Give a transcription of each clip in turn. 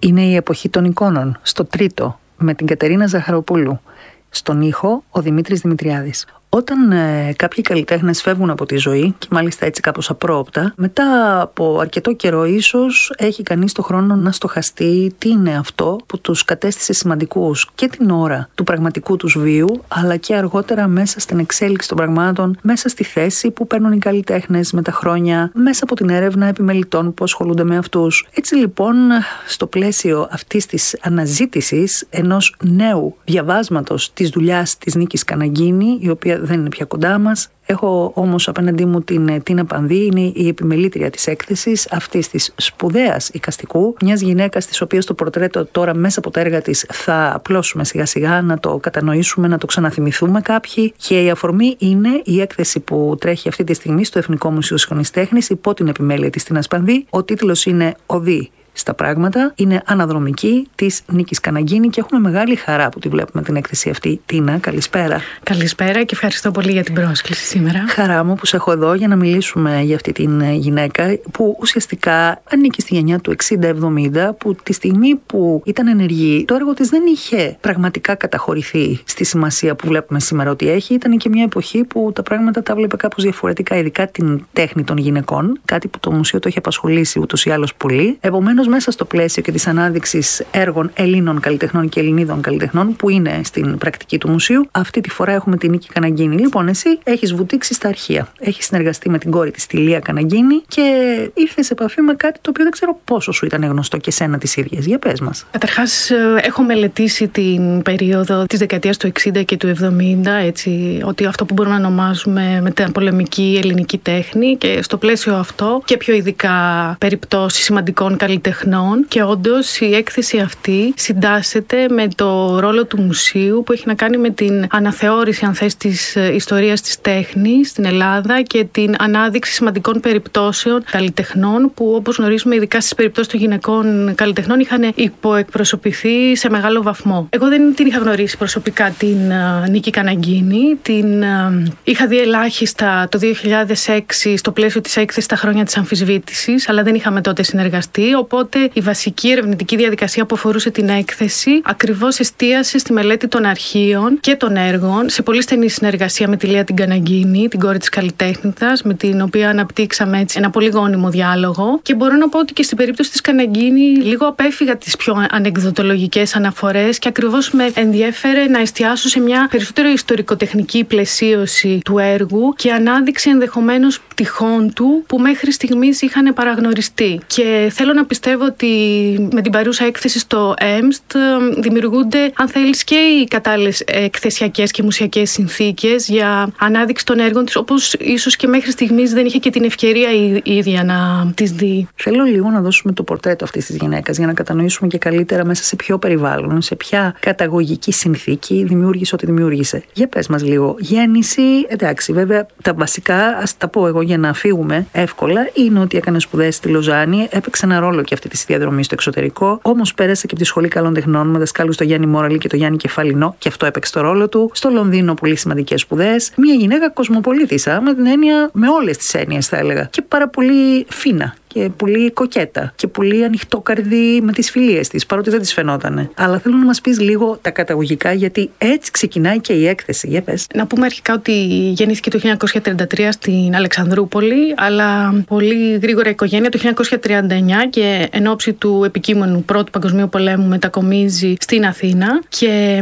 Είναι η εποχή των εικόνων, στο τρίτο, με την Κατερίνα Ζαχαροπούλου. Στον ήχο, ο Δημήτρης Δημητριάδης. Όταν κάποιοι καλλιτέχνες φεύγουν από τη ζωή, και μάλιστα έτσι κάπως απρόοπτα, μετά από αρκετό καιρό ίσως έχει κανείς το χρόνο να στοχαστεί τι είναι αυτό που τους κατέστησε σημαντικούς και την ώρα του πραγματικού τους βίου, αλλά και αργότερα μέσα στην εξέλιξη των πραγμάτων, μέσα στη θέση που παίρνουν οι καλλιτέχνες με τα χρόνια, μέσα από την έρευνα επιμελητών που ασχολούνται με αυτούς. Έτσι λοιπόν, στο πλαίσιο αυτής της αναζήτησης ενός νέου διαβάσματος της δουλειάς της Νίκης Καναγκίνη, η οποία δεν είναι πια κοντά μας. Έχω όμως απέναντί μου την Τίνα Πανδή, είναι η επιμελήτρια της έκθεσης αυτής της σπουδαίας εικαστικού, μιας γυναίκας της οποίας το πορτρέτο τώρα μέσα από τα έργα της θα απλώσουμε σιγά σιγά, να το κατανοήσουμε, να το ξαναθυμηθούμε κάποιοι. Και η αφορμή είναι η έκθεση που τρέχει αυτή τη στιγμή στο Εθνικό Μουσείο Σύγχρονης Τέχνης υπό την επιμέλεια της Τίνας Πανδή. Ο τίτλος είναι «Οδή στα πράγματα», είναι αναδρομική της Νίκης Καναγκίνη και έχουμε μεγάλη χαρά που τη βλέπουμε την έκθεση αυτή. Τίνα, καλησπέρα. Καλησπέρα και ευχαριστώ πολύ για την πρόσκληση σήμερα. Χαρά μου που σε έχω εδώ για να μιλήσουμε για αυτή την γυναίκα που ουσιαστικά ανήκει στη γενιά του 60-70, που τη στιγμή που ήταν ενεργή το έργο της δεν είχε πραγματικά καταχωρηθεί στη σημασία που βλέπουμε σήμερα ότι έχει. Ήταν και μια εποχή που τα πράγματα τα βλέπε κάπως διαφορετικά, ειδικά την τέχνη των γυναικών, κάτι που το μουσείο το έχει απασχολήσει ούτως ή άλλως πολύ. Επομένως, μέσα στο πλαίσιο και της ανάδειξης έργων Ελλήνων καλλιτεχνών και Ελληνίδων καλλιτεχνών που είναι στην πρακτική του μουσείου, αυτή τη φορά έχουμε την Νίκη Καναγκίνη. Λοιπόν, εσύ έχεις βουτήξει στα αρχεία. Έχεις συνεργαστεί με την κόρη της, τη Λία Καναγκίνη, και ήρθες σε επαφή με κάτι το οποίο δεν ξέρω πόσο σου ήταν γνωστό και σένα τις ίδιες. Για πες μας. Καταρχάς, έχω μελετήσει την περίοδο της δεκαετίας του 60 και του 70, έτσι, ότι αυτό που μπορούμε να ονομάζουμε μεταπολεμική ελληνική τέχνη, και στο πλαίσιο αυτό και πιο ειδικά περιπτώσεις σημαντικών καλλιτεχνών. Και όντως η έκθεση αυτή συντάσσεται με το ρόλο του μουσείου που έχει να κάνει με την αναθεώρηση, αν θες, της ιστορίας της τέχνης στην Ελλάδα και την ανάδειξη σημαντικών περιπτώσεων καλλιτεχνών που, όπως γνωρίζουμε, ειδικά στις περιπτώσεις των γυναικών καλλιτεχνών, είχαν υποεκπροσωπηθεί σε μεγάλο βαθμό. Εγώ δεν την είχα γνωρίσει προσωπικά την Νίκη Καναγκίνη. Την είχα δει ελάχιστα το 2006 στο πλαίσιο της έκθεσης «Τα χρόνια της αμφισβήτησης», αλλά δεν είχαμε τότε συνεργαστεί. Οπότε η βασική ερευνητική διαδικασία που αφορούσε την έκθεση ακριβώς εστίασε στη μελέτη των αρχείων και των έργων, σε πολύ στενή συνεργασία με τη Λία την Καναγκίνη, την κόρη της καλλιτέχνηδας, με την οποία αναπτύξαμε έτσι ένα πολύ γόνιμο διάλογο. Και μπορώ να πω ότι και στην περίπτωση της Καναγκίνη λίγο απέφυγα τις πιο ανεκδοτολογικές αναφορές και ακριβώς με ενδιέφερε να εστιάσω σε μια περισσότερο ιστορικοτεχνική πλαισίωση του έργου και ανάδειξη ενδεχομένως πτυχών του που μέχρι στιγμής είχαν παραγνωριστεί. Και θέλω να πιστεύω ότι με την παρούσα έκθεση στο ΕΜΣΤ δημιουργούνται, αν θέλεις, και οι κατάλληλες εκθεσιακές και μουσιακές συνθήκες για ανάδειξη των έργων της, όπως ίσως και μέχρι στιγμής δεν είχε και την ευκαιρία η ίδια να τις δει. Θέλω λίγο να δώσουμε το πορτρέτο αυτής της γυναίκας για να κατανοήσουμε και καλύτερα μέσα σε ποιο περιβάλλον, σε ποια καταγωγική συνθήκη δημιούργησε ό,τι δημιούργησε. Για πες μας λίγο. Γέννηση, εντάξει, βέβαια τα βασικά, ας τα πω εγώ για να φύγουμε εύκολα, είναι ότι έκανε σπουδές στη Λοζάνη, έπαιξε ένα ρόλο και αυτή τη διαδρομή στο εξωτερικό. Όμως πέρασε και από τη Σχολή Καλών Τεχνών με δασκάλους τον Γιάννη Μόραλη και τον Γιάννη Κεφαλινό, και αυτό έπαιξε το ρόλο του. Στο Λονδίνο, πολύ σημαντικές σπουδές. Μια γυναίκα κοσμοπολίτισσα, με την έννοια, με όλες τις έννοιες θα έλεγα. Και πάρα πολύ φίνα. Και πολύ κοκέτα και πολύ ανοιχτόκαρδη με τις φιλίες της, παρότι δεν της φαινότανε. Αλλά θέλω να μας πεις λίγο τα καταγωγικά, γιατί έτσι ξεκινάει και η έκθεση. Για πες. Να πούμε αρχικά ότι γεννήθηκε το 1933 στην Αλεξανδρούπολη, αλλά πολύ γρήγορα η οικογένεια το 1939 και εν ώψη του επικείμενου Πρώτου Παγκοσμίου Πολέμου μετακομίζει στην Αθήνα. Και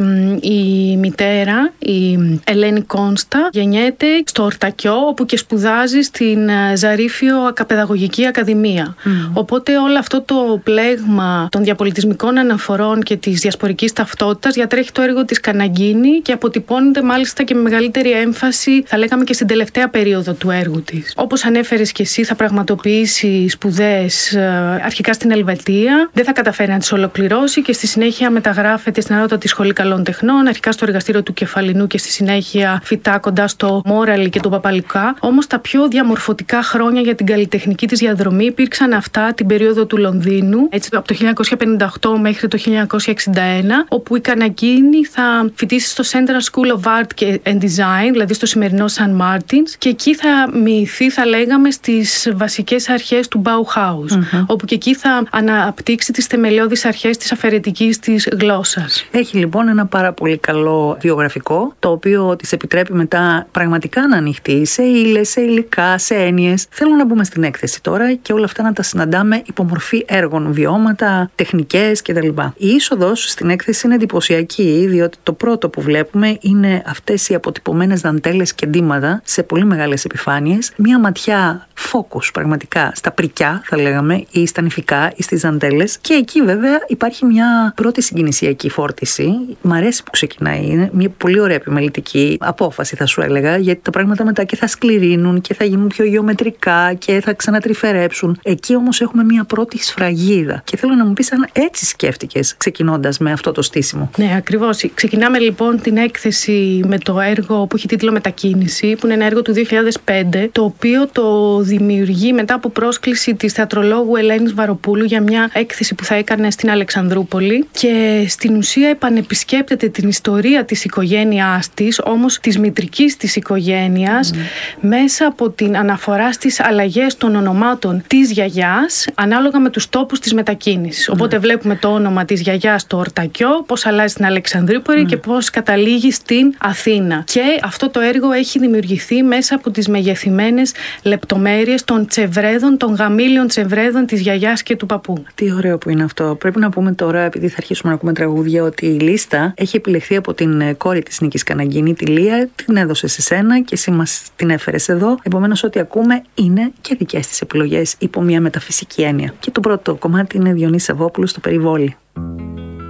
η μητέρα, η Ελένη Κόνστα, γεννιέται στο Ορτακιό, όπου και σπουδάζει στην Ζαρίφιο Ακαπαιδαγωγική Ακαδημία. Οπότε όλο αυτό το πλέγμα των διαπολιτισμικών αναφορών και της διασπορικής ταυτότητας διατρέχει το έργο της Καναγκίνη και αποτυπώνεται μάλιστα και με μεγαλύτερη έμφαση, θα λέγαμε, και στην τελευταία περίοδο του έργου της. Όπως ανέφερες και εσύ, θα πραγματοποιήσει σπουδές αρχικά στην Ελβετία, δεν θα καταφέρει να τις ολοκληρώσει και στη συνέχεια μεταγράφεται στην Ανώτατη Σχολή Καλών Τεχνών, αρχικά στο εργαστήριο του Κεφαλινού και στη συνέχεια φοιτά κοντά στο Μόραλη και τον Παπαλουκά. Όμως τα πιο διαμορφωτικά χρόνια για την καλλιτεχνική της διαδρομή υπήρξαν αυτά την περίοδο του Λονδίνου, έτσι από το 1958 μέχρι το 1961, όπου η Καναγκίνη θα φοιτήσει στο Central School of Art and Design, δηλαδή στο σημερινό St. Martin's, και εκεί θα μοιηθεί, θα λέγαμε, στις βασικές αρχές του Bauhaus, όπου και εκεί θα αναπτύξει τις θεμελιώδεις αρχές της αφαιρετικής της γλώσσας. Έχει λοιπόν ένα πάρα πολύ καλό βιογραφικό, το οποίο της επιτρέπει μετά πραγματικά να ανοιχτεί σε ύλες, σε υλικά, σε έννοιες. Θέλω να μπούμε στην έκθεση τώρα και όλα αυτά να τα συναντάμε υπό μορφή έργων, βιώματα, τεχνικές κτλ. Η είσοδος στην έκθεση είναι εντυπωσιακή, διότι το πρώτο που βλέπουμε είναι αυτές οι αποτυπωμένες δαντέλες και ντύματα σε πολύ μεγάλες επιφάνειες. Μία ματιά focus πραγματικά στα πρικιά, θα λέγαμε, ή στα νηφικά ή στις δαντέλες. Και εκεί βέβαια υπάρχει μια πρώτη συγκινησιακή φόρτιση. Μ' αρέσει που ξεκινάει. Είναι μια πολύ ωραία επιμελητική απόφαση, θα σου έλεγα, γιατί τα πράγματα μετά και θα σκληρύνουν και θα γίνουν πιο γεωμετρικά και θα ξανατριφερέψουν. Εκεί όμως έχουμε μια πρώτη σφραγίδα. Και θέλω να μου πεις αν έτσι σκέφτηκες ξεκινώντας με αυτό το στήσιμο. Ναι, ακριβώς. Ξεκινάμε λοιπόν την έκθεση με το έργο που έχει τίτλο Μετακίνηση, που είναι ένα έργο του 2005, το οποίο το δημιουργεί μετά από πρόσκληση της θεατρολόγου Ελένης Βαροπούλου για μια έκθεση που θα έκανε στην Αλεξανδρούπολη, και στην ουσία επανεπισκέπτεται την ιστορία της οικογένειάς της, όμως της μητρικής της οικογένειας, μέσα από την αναφορά στις αλλαγές των ονομάτων της γιαγιάς ανάλογα με τους τόπους της μετακίνησης. Οπότε βλέπουμε το όνομα της γιαγιάς στο Ορτακιό, πώς αλλάζει στην Αλεξανδρούπολη και πώς καταλήγει στην Αθήνα. Και αυτό το έργο έχει δημιουργηθεί μέσα από τις μεγεθυμένες λεπτομέρειες των τσεβρέδων, των γαμήλιων τσεβρέδων της γιαγιάς και του παππού. Τι ωραίο που είναι αυτό. Πρέπει να πούμε τώρα, επειδή θα αρχίσουμε να ακούμε τραγούδια, ότι η λίστα έχει επιλεχθεί από την κόρη της Νίκης Καναγκίνη, τη Λία, την έδωσε σε σένα και εσύ μας την έφερες εδώ. Επομένως, ό,τι ακούμε είναι και δικές της επιλογές υπό μια μεταφυσική έννοια. Και το πρώτο κομμάτι είναι Διονύση Σαββόπουλου στο Περιβόλι.